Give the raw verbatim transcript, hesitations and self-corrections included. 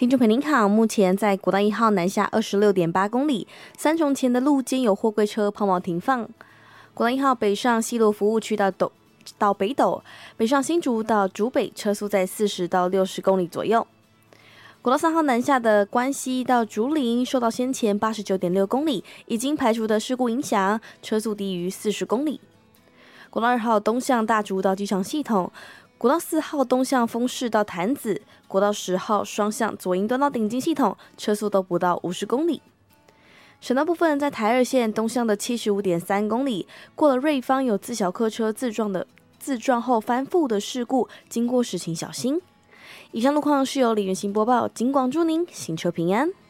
听众朋友您好，目前在国道一号南下二十六点八公里，三重前的路肩有货柜车抛锚停放。国道一号北上西螺服务区到斗到北斗，北上新竹到竹北车速在四十到六十公里左右。国道三号南下的关西到竹林，受到先前八十九点六公里已经排除的事故影响，车速低于四十公里。国道二号东向大竹到机场系统。国道四号东向丰市到潭子，国道十号双向左营端到顶金系统，车速都不到五十公里。省道部分，在台二线东向的七十五点三公里，过了瑞芳有自小客车自撞的自撞后翻覆的事故，经过时请小心。以上路况是由李元行播报，警广祝您行车平安。